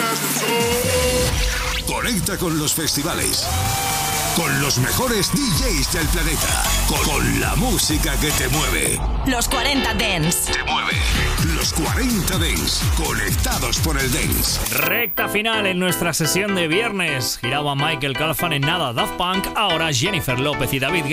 Conecta con los festivales, con los mejores DJs del planeta, con la música que te mueve. Los 40 Dance. Te mueve. Los 40 Dance, conectados por el Dance. Recta final en nuestra sesión de viernes. Giraba Michael Calfan en nada, Daft Punk, ahora Jennifer López y David